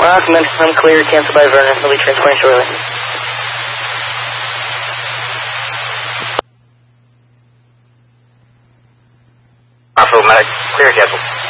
I'm clear, cancel by Vernon. They'll be transporting shortly. Medic, clear, cancel.